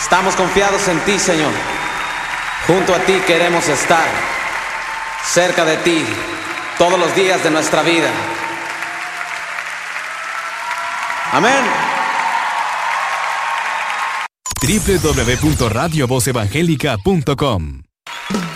Estamos confiados en ti, Señor. Junto a ti queremos estar, cerca de ti, todos los días de nuestra vida. Amén. www.radiovozevangelica.com